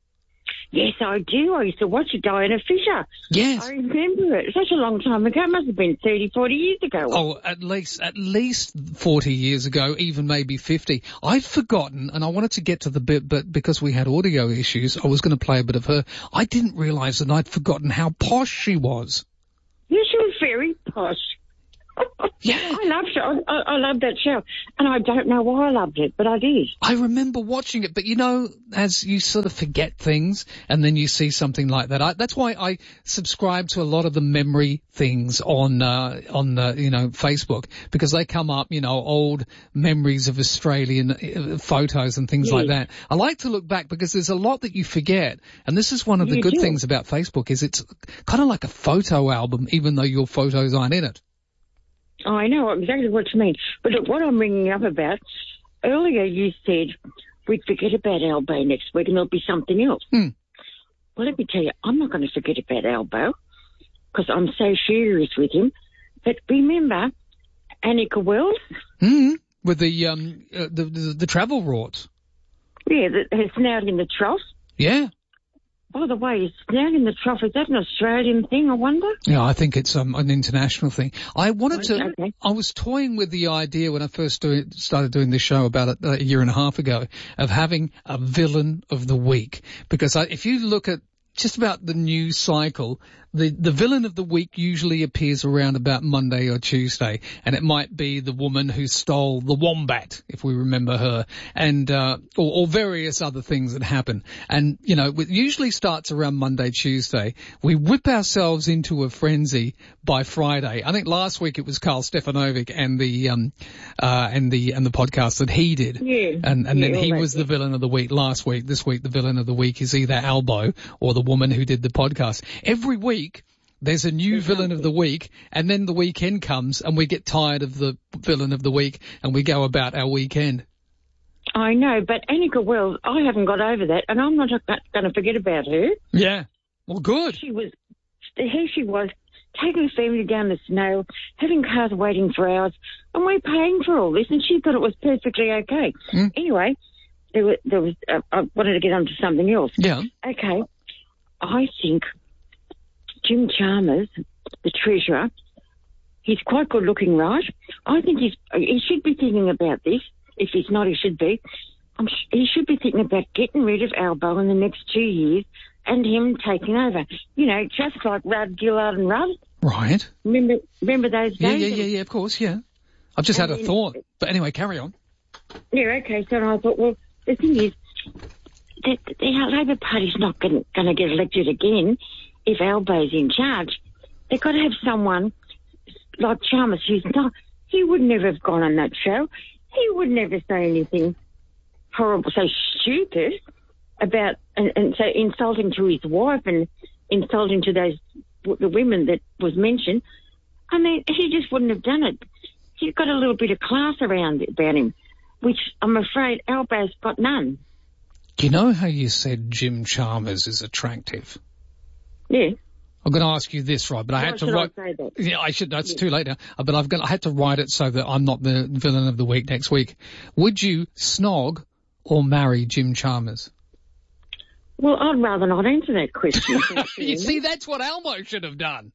Yes, I do. I used to watch it, Diana Fisher. Yes. I remember it. Such a long time ago. It must have been thirty, forty years ago. Oh, at least, at least forty years ago, even maybe fifty. I'd forgotten, and I wanted to get to the bit, but because we had audio issues, I was going to play a bit of her. I didn't realise that I'd forgotten how posh she was. Yes, she was very posh. Yeah. I loved it. I, I, I loved that show. And I don't know why I loved it, but I did. I remember watching it, but you know, as you sort of forget things and then you see something like that. I, that's why I subscribe to a lot of the memory things on, uh, on, uh, you know, Facebook, because they come up, you know, old memories of Australian uh, photos and things yeah. like that. I like to look back because there's a lot that you forget. And this is one of the you good do. things about Facebook is it's kind of like a photo album, even though your photos aren't in it. Oh, I know exactly what you mean. But look, what I'm ringing up about, earlier you said we'd forget about Albo next week and there'll be something else. Hmm. Well, let me tell you, I'm not going to forget about Albo because I'm so serious with him. But remember Annika Wells? Hmm. With the, um, uh, the, the, the travel rorts. Yeah, the, her snout in the trough. Yeah. By the way, snout in the trough, is that an Australian thing, I wonder? Yeah, I think it's um, an international thing. I wanted to, okay. I was toying with the idea when I first do, started doing this show about a, a year and a half ago of having a villain of the week. Because I, if you look at just about the news cycle, the, the villain of the week usually appears around about Monday or Tuesday, and it might be the woman who stole the wombat, if we remember her, and, uh, or, or various other things that happen. And, you know, it usually starts around Monday, Tuesday. We whip ourselves into a frenzy by Friday. I think last week it was Carl Stefanovic and the, um, uh, and the, and the podcast that he did. Yeah. And, and yeah, then he right. was the villain of the week last week. This week the villain of the week is either Albo or the woman who did the podcast. Every week, there's a new villain of the week, and then the weekend comes, and we get tired of the villain of the week, and we go about our weekend. I know, but Annika Wells, I haven't got over that, and I'm not going to forget about her. Yeah. Well, good. She was, here she was, taking the family down the snow, having cars waiting for hours, and we're paying for all this, and she thought it was perfectly okay. Mm. Anyway, there was, there was uh, I wanted to get on to something else. Yeah. Okay. I think Jim Chalmers, the treasurer, he's quite good looking, right? I think he's, he should be thinking about this. If he's not, he should be. I'm, he should be thinking about getting rid of Albo in the next two years and him taking over. You know, just like Rudd, Gillard and Rudd. Right. Remember, remember those Yeah, days? yeah, yeah, yeah, of course, yeah. I've just and had a then, thought. But anyway, carry on. Yeah, okay. So I thought, well, the thing is, the, the Labor Party's not going to get elected again if Albo's in charge. They've got to have someone like Chalmers who's not, he would never have gone on that show. He would never say anything horrible, so stupid about, and, and so insulting to his wife and insulting to those, the women that was mentioned. I mean, he just wouldn't have done it. He's got a little bit of class around about him, which I'm afraid Albo's got none. Do you know how you said Jim Chalmers is attractive? Yeah. I'm going to ask you this, right? But I Why had to should write. I say that? Yeah, I should. That's Yeah. too late now. Uh, But I've got. I had to write it so that I'm not the villain of the week next week. Would you snog or marry Jim Chalmers? Well, I'd rather not answer that question. You see, that's what Almo should have done.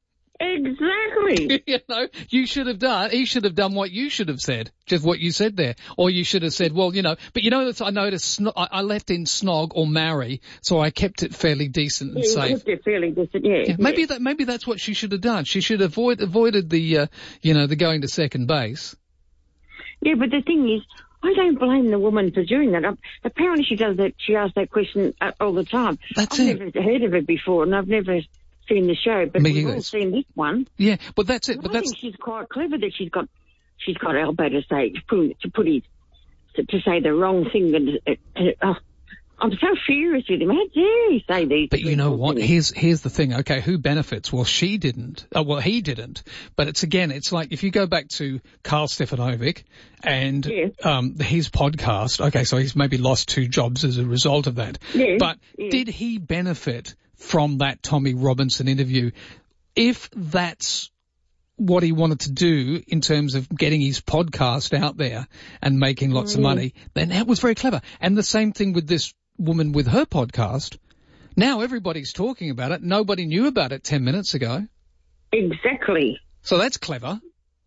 Exactly. You know, you should have done, he should have done what you should have said, just what you said there. Or you should have said, well, you know, but you know, I noticed, sno- I, I left in snog or marry, so I kept it fairly decent and Yeah, safe. kept it fairly decent, yeah. Yeah, maybe yeah. that, maybe that's what she should have done. She should have avoid, avoided the, uh, you know, the going to second base. Yeah, but the thing is, I don't blame the woman for doing that. Um, apparently she does that, she asks that question uh, all the time. That's I've it. never heard of it before, and I've never seen the show, but Me we've either. all seen this one. Yeah, but that's it. And But I that's, think she's quite clever that she's got, she's got Albo to say, to put, to put his, to, to say the wrong thing. And uh, uh, oh, I'm so furious with him. How dare he say these But you know dreadful what? things? Here's here's the thing. Okay, who benefits? Well, she didn't. Uh, well, he didn't. But it's again, it's like if you go back to Carl Stefanovic and Yeah. um his podcast. Okay, so he's maybe lost two jobs as a result of that. Yeah, But yeah. did he benefit from that Tommy Robinson interview. If that's what he wanted to do in terms of getting his podcast out there and making lots mm. of money, then that was very clever. And the same thing with this woman with her podcast. Now everybody's talking about it. Nobody knew about it ten minutes ago. Exactly. So that's clever.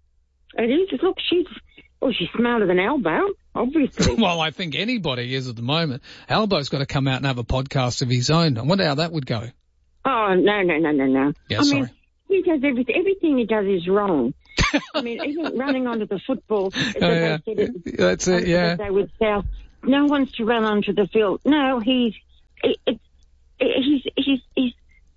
It is. Look, she's, well, she's smarter than Albo, obviously. Well, I think anybody is at the moment. Albo's got to come out and have a podcast of his own. I wonder how that would go. Oh, no, no, no, no, no. Yeah, I sorry. mean, he does everything. Everything he does is wrong. I mean, even running onto the football. Oh, yeah. It, That's it, yeah. They with South. No one wants to run onto the field. No, he's, it, it, he's, he's, he's,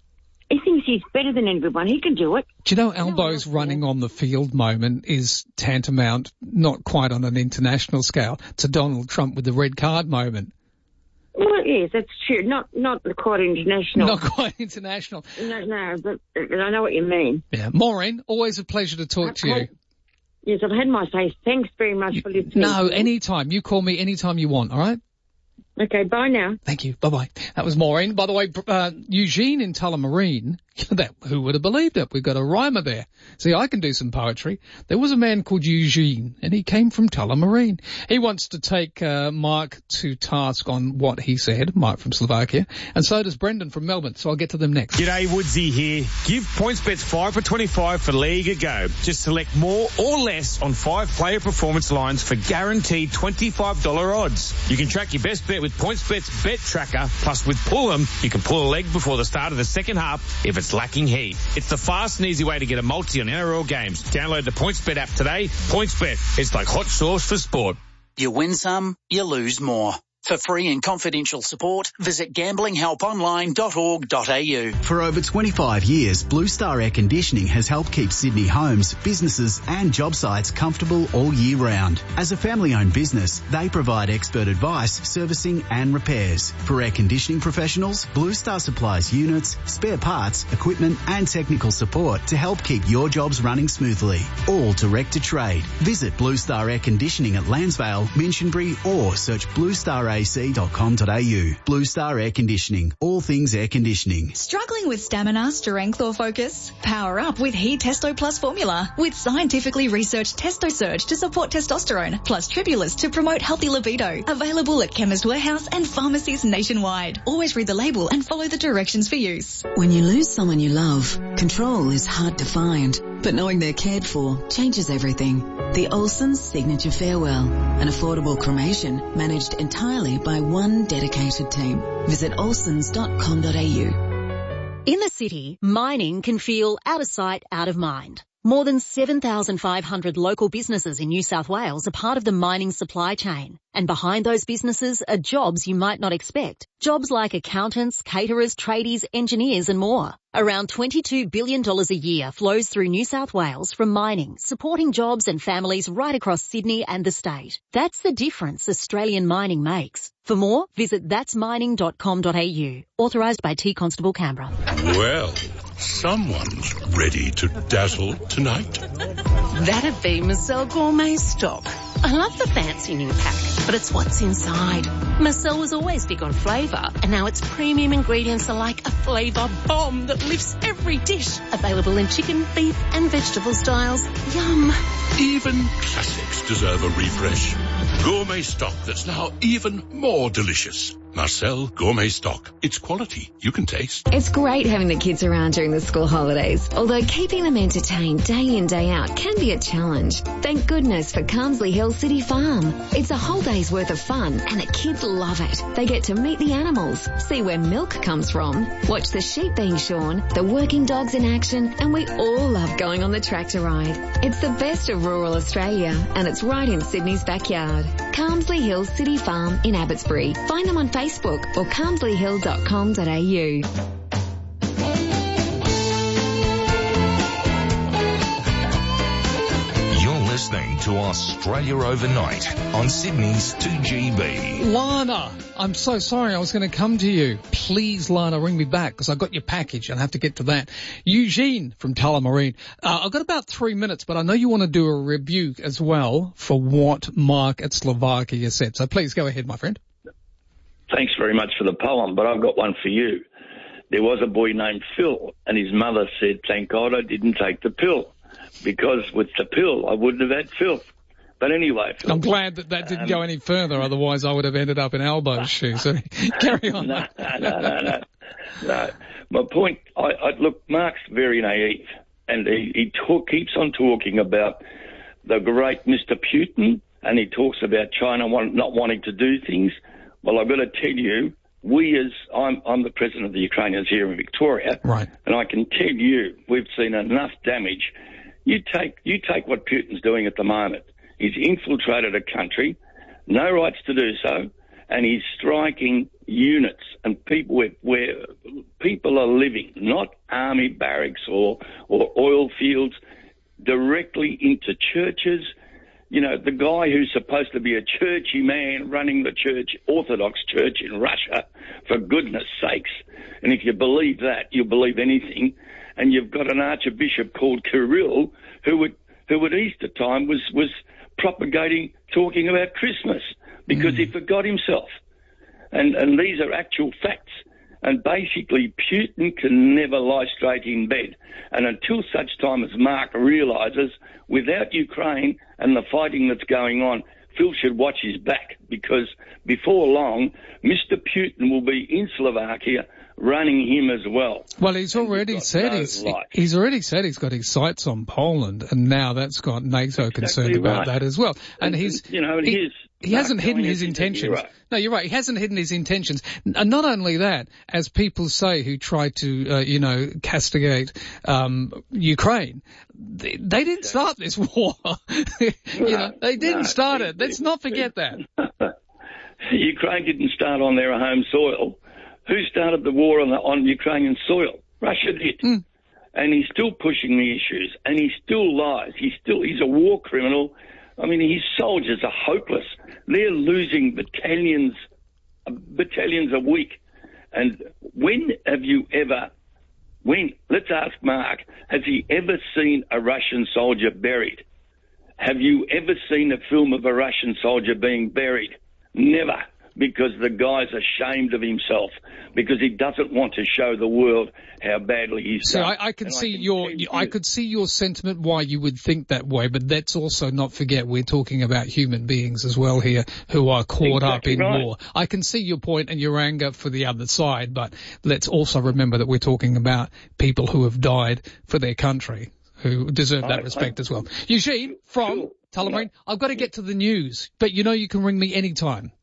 he thinks he's better than everyone. He can do it. Do you know Albo's running on the field moment is tantamount, not quite on an international scale, to Donald Trump with the red card moment? Well, yes, that's true. Not not quite international. Not quite international. No, no, but, but I know what you mean. Yeah. Maureen, always a pleasure to talk to you. Yes, I've had my say. Thanks very much for listening. No, anytime. You call me anytime you want, all right? Okay, bye now. Thank you. Bye-bye. That was Maureen. By the way, uh, Eugene in Tullamarine, that, who would have believed it? We've got a rhymer there. See, I can do some poetry. There was a man called Eugene, and he came from Tullamarine. He wants to take uh, Mark to task on what he said, Mark from Slovakia, and so does Brendan from Melbourne, so I'll get to them next. G'day, Woodsy here. Give PointsBet's five for twenty-five for League a go. Just select more or less on five player performance lines for guaranteed twenty-five dollars odds. You can track your best bet with PointsBet's Bet Tracker, plus with Pull'em, you can pull a leg before the start of the second half if it's lacking heat. It's the fast and easy way to get a multi on N R L games. Download the PointsBet app today. PointsBet, it's like hot sauce for sport. You win some, you lose more. For free and confidential support, visit gambling help online dot org dot a u. For over twenty-five years, Blue Star Air Conditioning has helped keep Sydney homes, businesses and job sites comfortable all year round. As a family-owned business, they provide expert advice, servicing and repairs. For air conditioning professionals, Blue Star supplies units, spare parts, equipment and technical support to help keep your jobs running smoothly. All direct to trade. Visit Blue Star Air Conditioning at Lansvale, Minchinbury or search blue star a c dot com dot a u. Blue Star Air Conditioning. All things air conditioning. Struggling with stamina, strength or focus? Power up with He Testo Plus formula. With scientifically researched Testo Surge to support testosterone, plus Tribulus to promote healthy libido. Available at Chemist Warehouse and pharmacies nationwide. Always read the label and follow the directions for use. When you lose someone you love, control is hard to find. But knowing they're cared for changes everything. The Olsen's Signature Farewell. An affordable cremation managed entirely by one dedicated team. Visit olsons dot com dot a u. In the city, mining can feel out of sight, out of mind. More than seven thousand five hundred local businesses in New South Wales are part of the mining supply chain. And behind those businesses are jobs you might not expect. Jobs like accountants, caterers, tradies, engineers and more. Around twenty-two billion dollars a year flows through New South Wales from mining, supporting jobs and families right across Sydney and the state. That's the difference Australian mining makes. For more, visit that's mining dot com dot a u. Authorised by T Constable Canberra. Well, someone's ready to dazzle tonight. That'd be Marcel Gourmet Stock. I love the fancy new pack, but it's what's inside. Marcel was always big on flavour, and now its premium ingredients are like a flavour bomb that lifts every dish. Available in chicken, beef and vegetable styles. Yum. Even classics deserve a refresh. Gourmet Stock that's now even more delicious. Marcel Gourmet Stock. It's quality you can taste. It's great having the kids around during the school holidays, although keeping them entertained day in, day out can be a challenge. Thank goodness for Carmsley Hill City Farm. It's a whole day's worth of fun and the kids love it. They get to meet the animals, see where milk comes from, watch the sheep being shorn, the working dogs in action, and we all love going on the tractor ride. It's the best of rural Australia and it's right in Sydney's backyard. Carmsley Hill City Farm in Abbotsbury. Find them on Facebook or carmsley hill dot com dot a u. Listening to Australia Overnight on Sydney's two G B. Lana, I'm so sorry. I was going to come to you. Please, Lana, ring me back because I got your package and I have to get to that. Eugene from Tullamarine. Uh, I've got about three minutes, but I know you want to do a review as well for what Mark at Slovakia said. So please go ahead, my friend. Thanks very much for the poem, but I've got one for you. there was a boy named Phil, and his mother said, thank God I didn't take the pill, because with the pill I wouldn't have had filth. But anyway, Phil, I'm glad that that didn't um, go any further, otherwise I would have ended up in Elbow shoes. So carry on. No, no, no, no, no. My point, I, I, look, Mark's very naive, and he, he talk, keeps on talking about the great Mister Putin, and he talks about China want, not wanting to do things. Well, I've got to tell you, we as, I'm, I'm the president of the Ukrainians here in Victoria, right, and I can tell you we've seen enough damage. You take, you take what Putin's doing at the moment. He's infiltrated a country, no rights to do so, and he's striking units and people where, where people are living, not army barracks or, or oil fields, directly into churches. You know, the guy who's supposed to be a churchy man running the church, Orthodox Church in Russia, for goodness sakes. And if you believe that, you'll believe anything. And you've got an archbishop called Kirill who at, who at Easter time was, was propagating, talking about Christmas because mm. he forgot himself. And, and these are actual facts. And basically, Putin can never lie straight in bed. And until such time as Mark realises, without Ukraine and the fighting that's going on, Phil should watch his back, because before long, Mister Putin will be in Slovakia running him as well. Well, he's already said no he's life. he's already said he's got his sights on Poland, and now that's got NATO exactly concerned right. about that as well. And, and he's you know, and he, he hasn't hidden his intentions. Right. No, you're right. He hasn't hidden his intentions. And not only that, as people say who try to, uh, you know, castigate um, Ukraine, they, they didn't start this war. you no, know, they didn't no, start it. Let's not forget that. Ukraine didn't start on their home soil. Who started the war on, the, on Ukrainian soil? Russia did. Mm. And he's still pushing the issues, and he still lies. He's still, he's a war criminal. I mean, his soldiers are hopeless. They're losing battalions, battalions a week. And when have you ever, when, let's ask Mark, has he ever seen a Russian soldier buried? Have you ever seen a film of a Russian soldier being buried? Never. Because the guy's ashamed of himself, because he doesn't want to show the world how badly he's so done. I, I can and see I can your, you, I could see your sentiment why you would think that way, but let's also not forget we're talking about human beings as well here who are caught exactly up in right. war. I can see your point and your anger for the other side, but let's also remember that we're talking about people who have died for their country, who deserve that I, respect I, as well. Eugene from sure. Tullamarine, no. I've got to get to the news, but you know you can ring me anytime.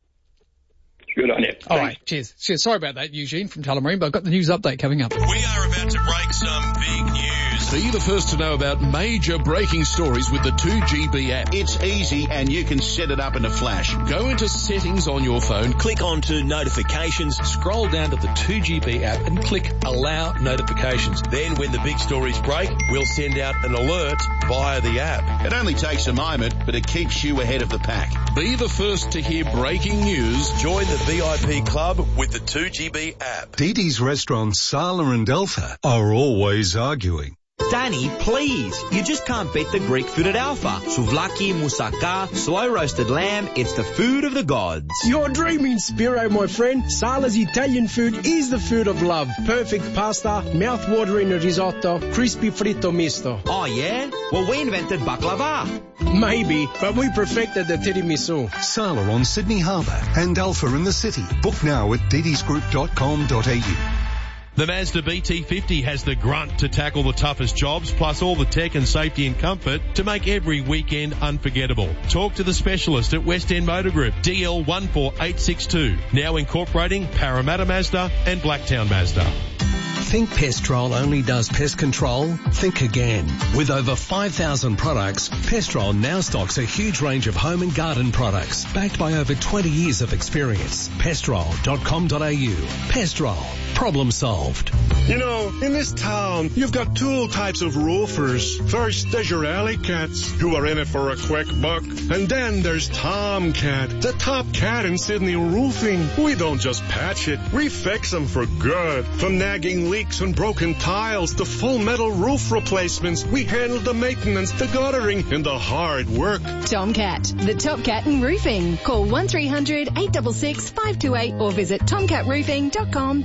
Good on you. All right, cheers. Cheers. Sorry about that, Eugene from Tullamarine, but I've got the news update coming up. We are about to break some big news. Be the first to know about major breaking stories with the two G B app. It's easy and you can set it up in a flash. Go into settings on your phone, click onto notifications, scroll down to the two G B app and click allow notifications. Then when the big stories break, we'll send out an alert via the app. It only takes a moment, but it keeps you ahead of the pack. Be the first to hear breaking news. Join the V I P club with the two G B app. Dee Dee's restaurants Sala and Alpha are always arguing. Danny, please. You just can't beat the Greek food at Alpha. Souvlaki, moussaka, slow roasted lamb. It's the food of the gods. You're dreaming, Spiro, my friend. Sala's Italian food is the food of love. Perfect pasta, mouth-watering risotto, crispy fritto misto. Oh, yeah? Well, we invented baklava. Maybe, but we perfected the tiramisu. Sala on Sydney Harbour and Alpha in the city. Book now at didisgroup dot com dot a u. The Mazda B T fifty has the grunt to tackle the toughest jobs, plus all the tech and safety and comfort to make every weekend unforgettable. Talk to the specialist at West End Motor Group, D L one four eight six two, now incorporating Parramatta Mazda and Blacktown Mazda. Think Pestrol only does pest control? Think again. With over five thousand products, Pestrol now stocks a huge range of home and garden products, backed by over twenty years of experience. pestrol dot com dot a u. Pestrol. Problem solved. You know, in this town, you've got two types of roofers. First, there's your alley cats, who are in it for a quick buck. And then there's Tomcat, the top cat in Sydney roofing. We don't just patch it, we fix them for good. From nagging leaks and broken tiles to full metal roof replacements, we handle the maintenance, the guttering, and the hard work. Tomcat, the top cat in roofing. Call one three hundred eight six six five two eight or visit tomcat roofing dot com dot a u.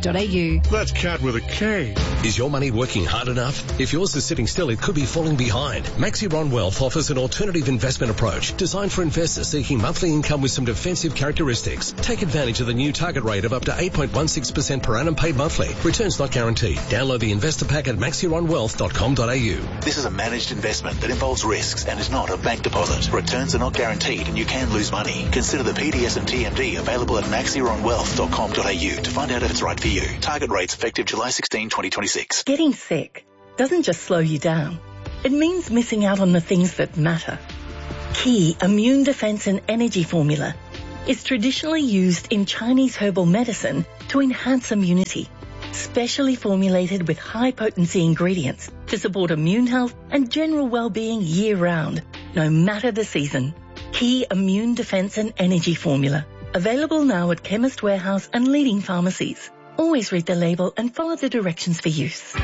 u. That's cat with a K. Is your money working hard enough? If yours is sitting still, it could be falling behind. Maxiron Wealth offers an alternative investment approach designed for investors seeking monthly income with some defensive characteristics. Take advantage of the new target rate of up to eight point one six percent per annum paid monthly. Returns not guaranteed. Download the investor pack at maxiron wealth dot com dot a u. This is a managed investment that involves risks and is not a bank deposit. Returns are not guaranteed and you can lose money. Consider the P D S and T M D available at maxiron wealth dot com dot a u to find out if it's right for you. Target rates effective July sixteenth, twenty twenty-six. Getting sick doesn't just slow you down. It means missing out on the things that matter. Key Immune Defense and Energy Formula is traditionally used in Chinese herbal medicine to enhance immunity. Specially formulated with high-potency ingredients to support immune health and general well-being year-round, no matter the season. Key Immune Defense and Energy Formula. Available now at Chemist Warehouse and leading pharmacies. Always read the label and follow the directions for use.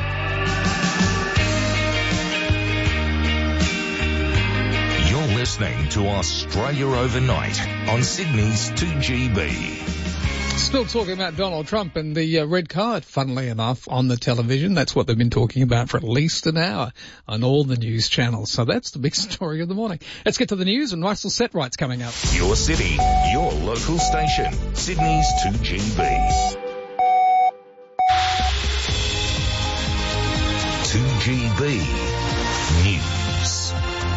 You're listening to Australia Overnight on Sydney's two G B. Still talking about Donald Trump and the uh, red card, funnily enough, on the television. That's what they've been talking about for at least an hour on all the news channels. So that's the big story of the morning. Let's get to the news, and Russell Setright's coming up. Your city, your local station, Sydney's two G B. two G B News.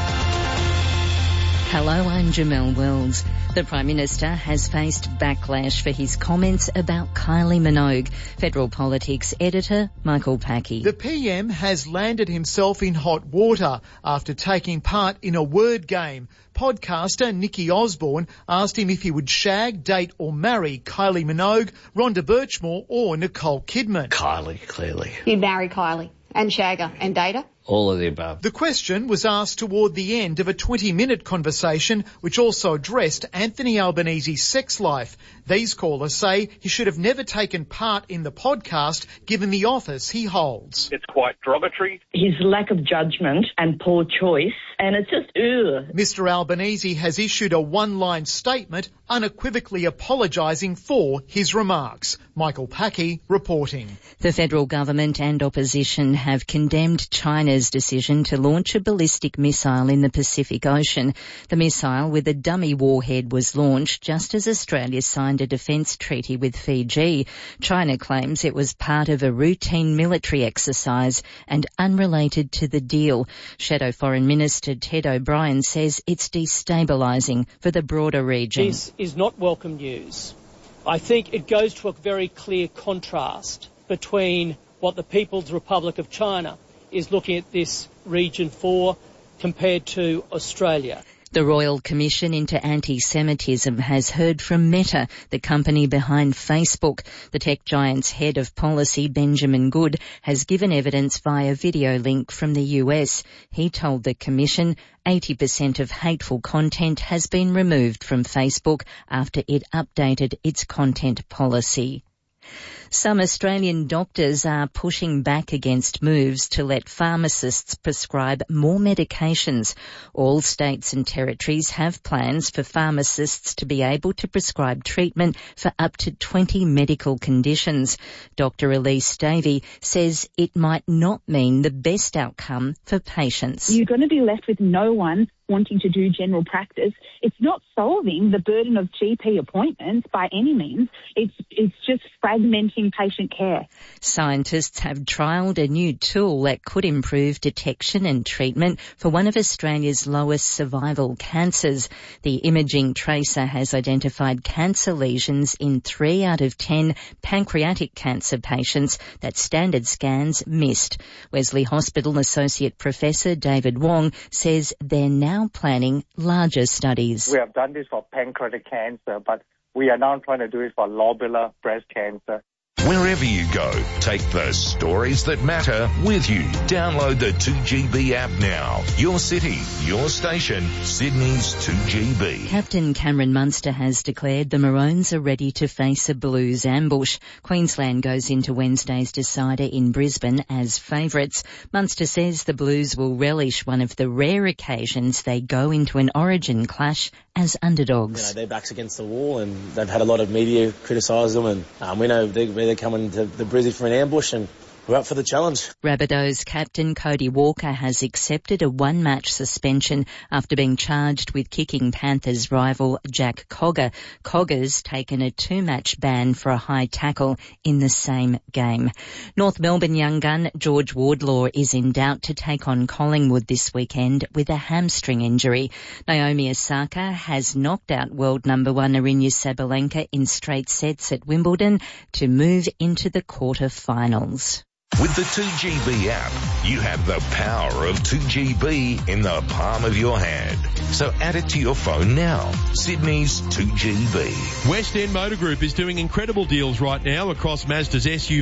Hello, I'm Jamelle Wells. The Prime Minister has faced backlash for his comments about Kylie Minogue. Federal Politics editor Michael Packey. The P M has landed himself in hot water after taking part in a word game. Podcaster Nikki Osborne asked him if he would shag, date or marry Kylie Minogue, Rhonda Birchmore or Nicole Kidman. Kylie, clearly. You'd marry Kylie and shag her and date her? All of the above. The question was asked toward the end of a twenty-minute conversation which also addressed Anthony Albanese's sex life. These callers say he should have never taken part in the podcast given the office he holds. It's quite derogatory. His lack of judgment and poor choice, and it's just, ugh. Mister Albanese has issued a one-line statement unequivocally apologising for his remarks. Michael Packey reporting. The federal government and opposition have condemned China's decision to launch a ballistic missile in the Pacific Ocean. The missile with a dummy warhead was launched just as Australia signed a defence treaty with Fiji. China claims it was part of a routine military exercise and unrelated to the deal. Shadow Foreign Minister Ted O'Brien says it's destabilising for the broader region. This is not welcome news. I think it goes to a very clear contrast between what the People's Republic of China is looking at this region for compared to Australia. The Royal Commission into Anti-Semitism has heard from Meta, the company behind Facebook. The tech giant's head of policy, Benjamin Good, has given evidence via video link from the U S. He told the Commission eighty percent of hateful content has been removed from Facebook after it updated its content policy. Some Australian doctors are pushing back against moves to let pharmacists prescribe more medications. All states and territories have plans for pharmacists to be able to prescribe treatment for up to twenty medical conditions. Doctor Elise Davey says it might not mean the best outcome for patients. You're going to be left with no one wanting to do general practice. It's not solving the burden of G P appointments by any means. It's it's just fragmenting patient care. Scientists have trialled a new tool that could improve detection and treatment for one of Australia's lowest survival cancers. The imaging tracer has identified cancer lesions in three out of ten pancreatic cancer patients that standard scans missed. Wesley Hospital Associate Professor David Wong says they're now planning larger studies. We have done this for pancreatic cancer, but we are now trying to do it for lobular breast cancer. Wherever you go, take the stories that matter with you. Download the two G B app now. Your city, your station, Sydney's two G B. Captain Cameron Munster has declared the Maroons are ready to face a Blues ambush. Queensland goes into Wednesday's decider in Brisbane as favourites. Munster says the Blues will relish one of the rare occasions they go into an Origin clash as underdogs. You know, their backs against the wall and they've had a lot of media criticise them, and um, we know they're, they're really coming to the Brizzy for an ambush, and we're up for the challenge. Rabbitohs captain Cody Walker has accepted a one-match suspension after being charged with kicking Panthers rival Jack Cogger. Cogger's taken a two-match ban for a high tackle in the same game. North Melbourne young gun George Wardlaw is in doubt to take on Collingwood this weekend with a hamstring injury. Naomi Osaka has knocked out world number one Aryna Sabalenka in straight sets at Wimbledon to move into the quarter-finals. With the two G B app, you have the power of two G B in the palm of your hand. So add it to your phone now. Sydney's two G B. West End Motor Group is doing incredible deals right now across Mazda's S U V